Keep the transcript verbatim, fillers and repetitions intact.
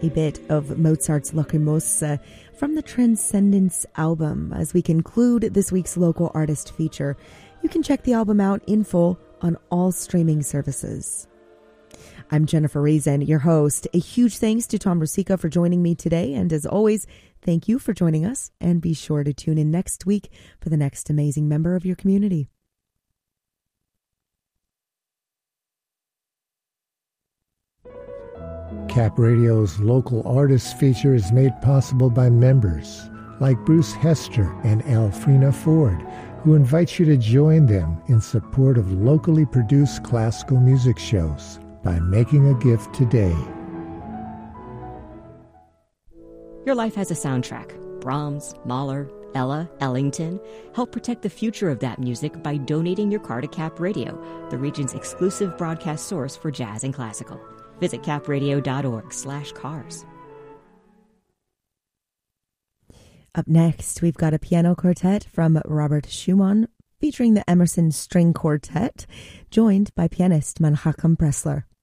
a bit of Mozart's Lacrimosa from the Transcendence album. As we conclude this week's local artist feature, you can check the album out in full on all streaming services. I'm Jennifer Reason, your host. A huge thanks to Tom Rosica for joining me today. And as always, thank you for joining us. And be sure to tune in next week for the next amazing member of your community. Cap Radio's local artists feature is made possible by members like Bruce Hester and Alfrena Ford, who invite you to join them in support of locally produced classical music shows by making a gift today. Your life has a soundtrack. Brahms, Mahler, Ella, Ellington. Help protect the future of that music by donating your car to Cap Radio, the region's exclusive broadcast source for jazz and classical. Visit capradio.org slash cars. Up next, we've got a piano quartet from Robert Schumann featuring the Emerson String Quartet, joined by pianist Menachem Pressler.